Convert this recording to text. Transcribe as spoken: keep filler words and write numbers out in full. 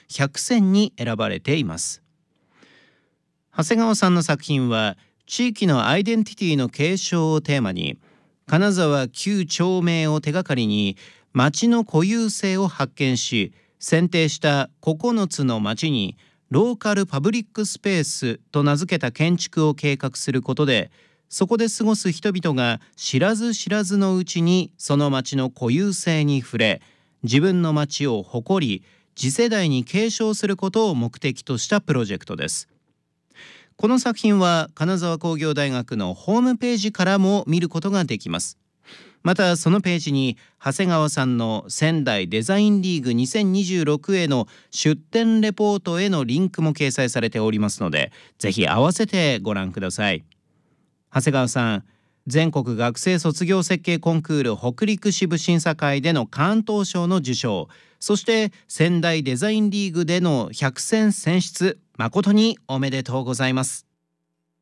ひゃくせんに選ばれています。長谷川さんの作品は地域のアイデンティティの継承をテーマに、金沢旧町名を手がかりに町の固有性を発見し、選定したここのつの町にローカルパブリックスペースと名付けた建築を計画することで、そこで過ごす人々が知らず知らずのうちにその町の固有性に触れ、自分の町を誇り次世代に継承することを目的としたプロジェクトです。この作品は金沢工業大学のホームページからも見ることができます。またそのページに長谷川さんの仙台デザインリーグにせんにじゅうろくへの出展レポートへのリンクも掲載されておりますので、ぜひ合わせてご覧ください。長谷川さん、全国学生卒業設計コンクール北陸支部審査会での関東賞の受賞、そして仙台デザインリーグでの百選選出、誠におめでとうございます。